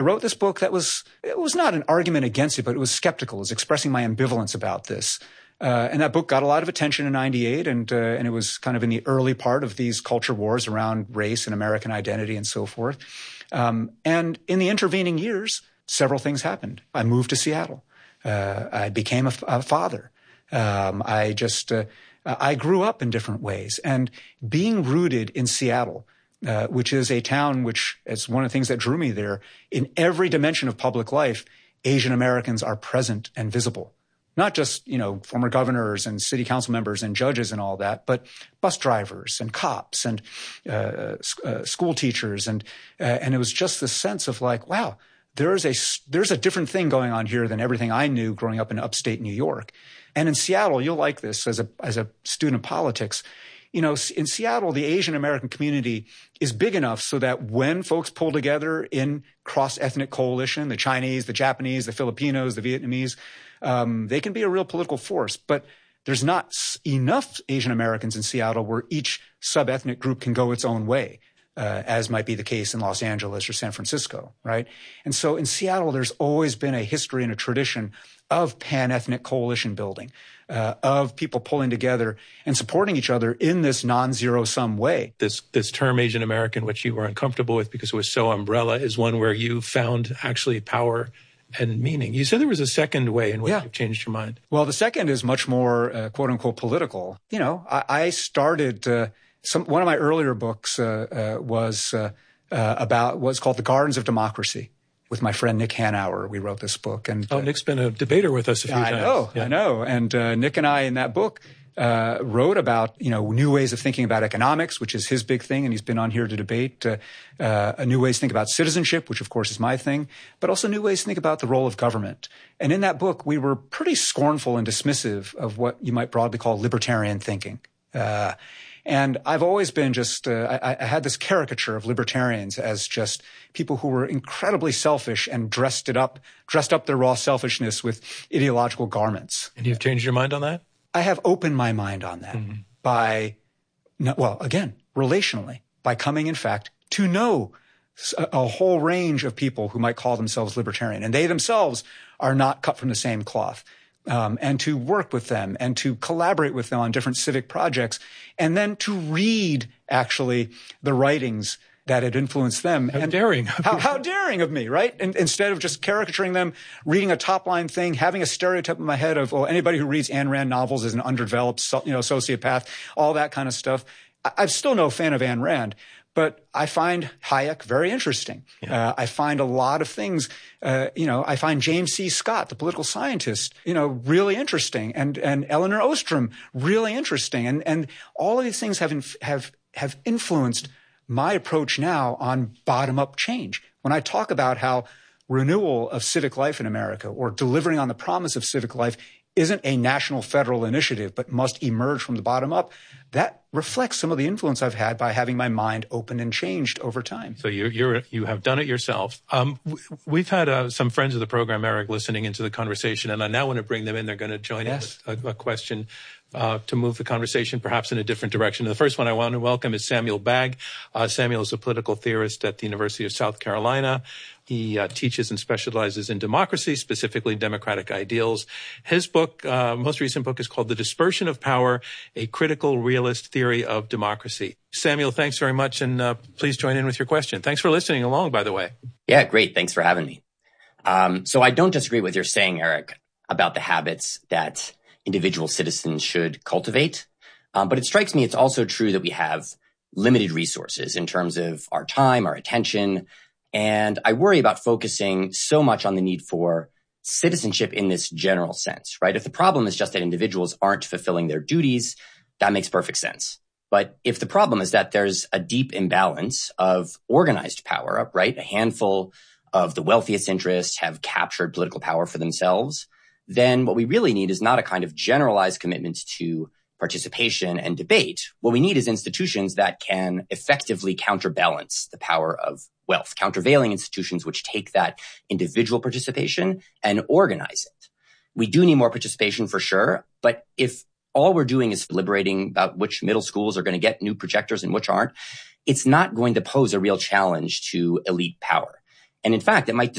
I wrote this book it was not an argument against it, but it was skeptical. It was expressing my ambivalence about this. And that book got a lot of attention in 98, and it was kind of in the early part of these culture wars around race and American identity and so forth. And in the intervening years, several things happened. I moved to Seattle. I became a father. I grew up in different ways. And being rooted in Seattle, which is a town which is one of the things that drew me there, in every dimension of public life, Asian Americans are present and visible. Not just, former governors and city council members and judges and all that, but bus drivers and cops and school teachers. And it was just this sense of like, wow, there's a different thing going on here than everything I knew growing up in upstate New York. And in Seattle, you'll like this as a student of politics. In Seattle, the Asian American community is big enough so that when folks pull together in cross-ethnic coalition, the Chinese, the Japanese, the Filipinos, the Vietnamese, they can be a real political force. But there's not enough Asian Americans in Seattle where each sub-ethnic group can go its own way, as might be the case in Los Angeles or San Francisco, right? And so in Seattle, there's always been a history and a tradition of pan-ethnic coalition building, of people pulling together and supporting each other in this non-zero-sum way. This term Asian American, which you were uncomfortable with because it was so umbrella, is one where you found actually power and meaning. You said there was a second way in which you've changed your mind. Well, the second is much more, quote-unquote, political. I started one of my earlier books was called The Gardens of Democracy. With my friend Nick Hanauer, we wrote this book. And Nick's been a debater with us a few times. I know. And Nick and I in that book wrote about new ways of thinking about economics, which is his big thing, and he's been on here to debate. New ways to think about citizenship, which of course is my thing, but also new ways to think about the role of government. And in that book, we were pretty scornful and dismissive of what you might broadly call libertarian thinking. And I've always been I had this caricature of libertarians as just people who were incredibly selfish and dressed up their raw selfishness with ideological garments. And you've changed your mind on that? I have opened my mind on that by, relationally, by coming, in fact, to know a whole range of people who might call themselves libertarian. And they themselves are not cut from the same cloth. And to work with them and to collaborate with them on different civic projects, and then to read, actually, the writings that had influenced them. How daring. How daring of me, right? And instead of just caricaturing them, reading a top-line thing, having a stereotype in my head of, anybody who reads Ayn Rand novels is an underdeveloped, sociopath, all that kind of stuff. I'm still no fan of Ayn Rand, but I find Hayek very interesting. Yeah. I find a lot of things, I find James C. Scott, the political scientist, really interesting, and Elinor Ostrom really interesting. And all of these things have influenced my approach now on bottom-up change. When I talk about how renewal of civic life in America, or delivering on the promise of civic life, isn't a national federal initiative, but must emerge from the bottom up, that reflects some of the influence I've had by having my mind opened and changed over time. So you have done it yourself. We've had some friends of the program, Eric, listening into the conversation, and I now want to bring them in. They're going to join in with a question to move the conversation perhaps in a different direction. And the first one I want to welcome is Samuel Bagg. Samuel is a political theorist at the University of South Carolina. He teaches and specializes in democracy, specifically democratic ideals. His book, most recent book, is called The Dispersion of Power, A Critical Realist Theory of Democracy. Samuel, thanks very much, and please join in with your question. Thanks for listening along, by the way. Yeah, great. Thanks for having me. So I don't disagree with what you're saying, Eric, about the habits that individual citizens should cultivate. But it strikes me it's also true that we have limited resources in terms of our time, our attention. And I worry about focusing so much on the need for citizenship in this general sense, right? If the problem is just that individuals aren't fulfilling their duties, that makes perfect sense. But if the problem is that there's a deep imbalance of organized power, right? A handful of the wealthiest interests have captured political power for themselves, then what we really need is not a kind of generalized commitment to participation and debate. What we need is institutions that can effectively counterbalance the power of wealth, countervailing institutions which take that individual participation and organize it. We do need more participation for sure, but if all we're doing is deliberating about which middle schools are going to get new projectors and which aren't, it's not going to pose a real challenge to elite power. And in fact, it might